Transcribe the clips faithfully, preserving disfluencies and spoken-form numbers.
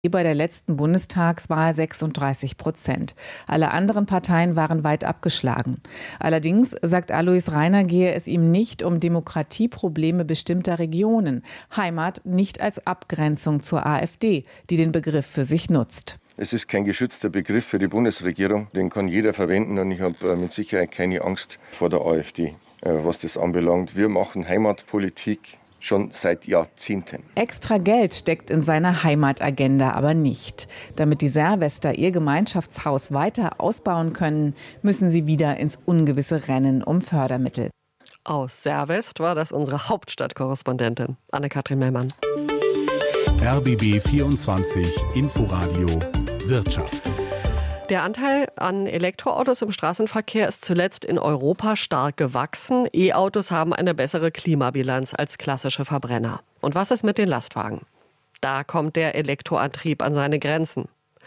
Bei der letzten Bundestagswahl sechsunddreißig Prozent. Alle anderen Parteien waren weit abgeschlagen. Allerdings, sagt Alois Rainer, gehe es ihm nicht um Demokratieprobleme bestimmter Regionen. Heimat nicht als Abgrenzung zur AfD, die den Begriff für sich nutzt. Es ist kein geschützter Begriff für die Bundesregierung. Den kann jeder verwenden und ich habe mit Sicherheit keine Angst vor der AfD, was das anbelangt. Wir machen Heimatpolitik schon seit Jahrzehnten. Extra Geld steckt in seiner Heimatagenda aber nicht. Damit die Servester ihr Gemeinschaftshaus weiter ausbauen können, müssen sie wieder ins ungewisse Rennen um Fördermittel. Aus Servest war das unsere Hauptstadtkorrespondentin Anne-Kathrin Mellmann. R B B vierundzwanzig Inforadio Wirtschaft. Der Anteil an Elektroautos im Straßenverkehr ist zuletzt in Europa stark gewachsen. E-Autos haben eine bessere Klimabilanz als klassische Verbrenner. Und was ist mit den Lastwagen? Da kommt der Elektroantrieb an seine Grenzen.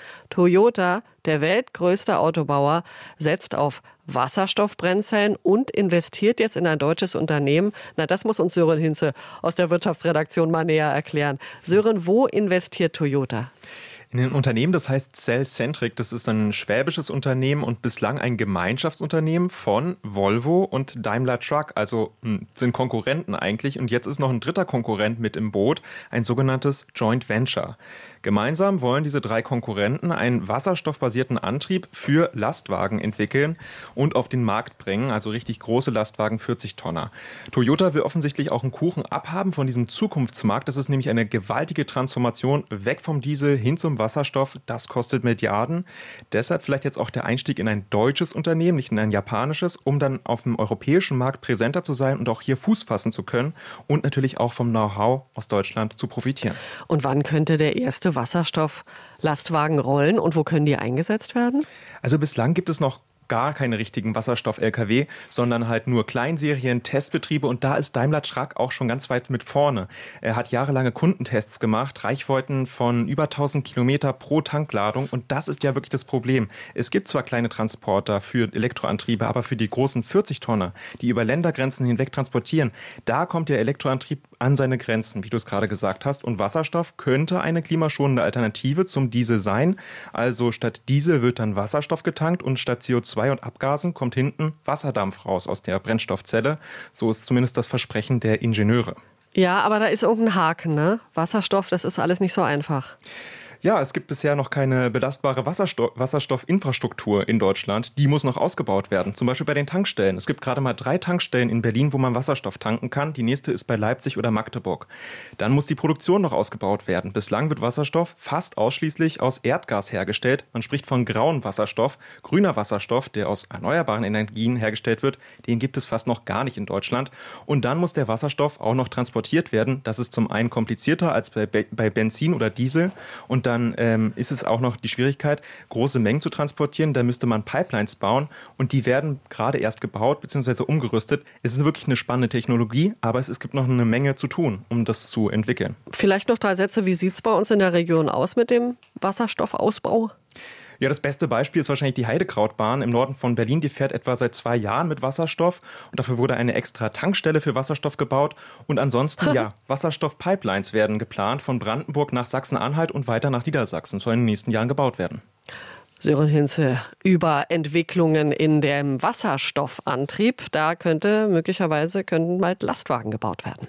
Toyota, der weltgrößte Autobauer, setzt auf Wasserstoffbrennzellen und investiert jetzt in ein deutsches Unternehmen. Na, das muss uns Sören Hinze aus der Wirtschaftsredaktion mal näher erklären. Sören, wo investiert Toyota? In ein Unternehmen, das heißt Cellcentric, das ist ein schwäbisches Unternehmen und bislang ein Gemeinschaftsunternehmen von Volvo und Daimler Truck, also sind Konkurrenten eigentlich. Und jetzt ist noch ein dritter Konkurrent mit im Boot, ein sogenanntes Joint Venture. Gemeinsam wollen diese drei Konkurrenten einen wasserstoffbasierten Antrieb für Lastwagen entwickeln und auf den Markt bringen, also richtig große Lastwagen, vierzig Tonner. Toyota will offensichtlich auch einen Kuchen abhaben von diesem Zukunftsmarkt. Das ist nämlich eine gewaltige Transformation weg vom Diesel hin zum Wasserstoff. Das kostet Milliarden. Deshalb vielleicht jetzt auch der Einstieg in ein deutsches Unternehmen, nicht in ein japanisches, um dann auf dem europäischen Markt präsenter zu sein und auch hier Fuß fassen zu können und natürlich auch vom Know-how aus Deutschland zu profitieren. Und wann könnte der erste Wasserstoff-Lastwagen rollen und wo können die eingesetzt werden? Also bislang gibt es noch gar keine richtigen Wasserstoff-L K W, sondern halt nur Kleinserien, Testbetriebe und da ist Daimler Truck auch schon ganz weit mit vorne. Er hat jahrelange Kundentests gemacht, Reichweiten von über tausend Kilometer pro Tankladung und das ist ja wirklich das Problem. Es gibt zwar kleine Transporter für Elektroantriebe, aber für die großen vierzig Tonner, die über Ländergrenzen hinweg transportieren, da kommt der Elektroantrieb an seine Grenzen, wie du es gerade gesagt hast. Und Wasserstoff könnte eine klimaschonende Alternative zum Diesel sein. Also statt Diesel wird dann Wasserstoff getankt und statt C O zwei und Abgasen kommt hinten Wasserdampf raus aus der Brennstoffzelle. So ist zumindest das Versprechen der Ingenieure. Ja, aber da ist irgendein Haken, ne? Wasserstoff, das ist alles nicht so einfach. Ja, es gibt bisher noch keine belastbare Wasserstoff- Wasserstoffinfrastruktur in Deutschland. Die muss noch ausgebaut werden, zum Beispiel bei den Tankstellen. Es gibt gerade mal drei Tankstellen in Berlin, wo man Wasserstoff tanken kann. Die nächste ist bei Leipzig oder Magdeburg. Dann muss die Produktion noch ausgebaut werden. Bislang wird Wasserstoff fast ausschließlich aus Erdgas hergestellt. Man spricht von grauem Wasserstoff. Grüner Wasserstoff, der aus erneuerbaren Energien hergestellt wird, den gibt es fast noch gar nicht in Deutschland. Und dann muss der Wasserstoff auch noch transportiert werden. Das ist zum einen komplizierter als bei, bei Benzin oder Diesel. Und dann Dann ähm, ist es auch noch die Schwierigkeit, große Mengen zu transportieren. Da müsste man Pipelines bauen und die werden gerade erst gebaut bzw. umgerüstet. Es ist wirklich eine spannende Technologie, aber es, es gibt noch eine Menge zu tun, um das zu entwickeln. Vielleicht noch drei Sätze. Wie sieht es bei uns in der Region aus mit dem Wasserstoffausbau? Ja, das beste Beispiel ist wahrscheinlich die Heidekrautbahn im Norden von Berlin. Die fährt etwa seit zwei Jahren mit Wasserstoff und dafür wurde eine extra Tankstelle für Wasserstoff gebaut. Und ansonsten, ja, Wasserstoff-Pipelines werden geplant von Brandenburg nach Sachsen-Anhalt und weiter nach Niedersachsen. Soll in den nächsten Jahren gebaut werden. Sören Hinze über Entwicklungen in dem Wasserstoffantrieb. Da könnte möglicherweise könnten bald Lastwagen gebaut werden.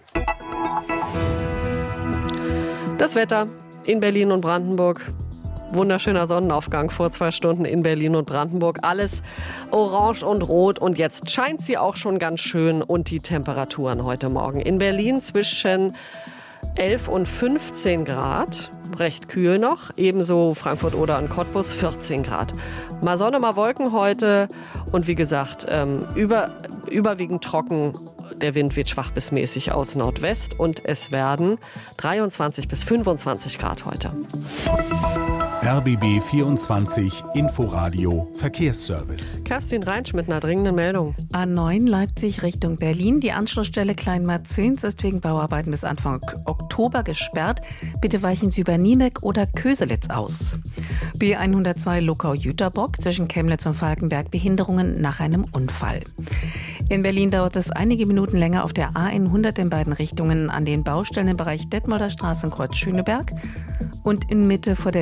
Das Wetter in Berlin und Brandenburg. Wunderschöner Sonnenaufgang vor zwei Stunden in Berlin und Brandenburg. Alles orange und rot und jetzt scheint sie auch schon ganz schön und die Temperaturen heute Morgen. In Berlin zwischen elf und fünfzehn Grad, recht kühl noch. Ebenso Frankfurt oder und Cottbus vierzehn Grad. Mal Sonne, mal Wolken heute und wie gesagt ähm, über, überwiegend trocken. Der Wind weht schwach bis mäßig aus Nordwest und es werden dreiundzwanzig bis fünfundzwanzig Grad heute. R B B vierundzwanzig Inforadio Verkehrsservice. Kerstin Reinsch mit einer dringenden Meldung. A neun Leipzig Richtung Berlin. Die Anschlussstelle Kleinmarzens ist wegen Bauarbeiten bis Anfang Oktober gesperrt. Bitte weichen Sie über Niemek oder Köselitz aus. B hundertzwei Luckau-Jüterbock zwischen Chemnitz und Falkenberg Behinderungen nach einem Unfall. In Berlin dauert es einige Minuten länger auf der A hundert in beiden Richtungen an den Baustellen im Bereich Detmolder Straße und Kreuz Schöneberg und in Mitte vor der